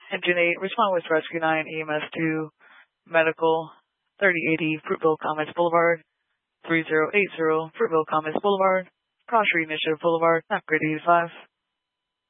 Engine 8, respond with Rescue 9, EMS 2, Medical, 3080 Fruitville Comets Boulevard, 3080 Fruitville Comets Boulevard, Cross Street Initiative Boulevard, Upgrade 85.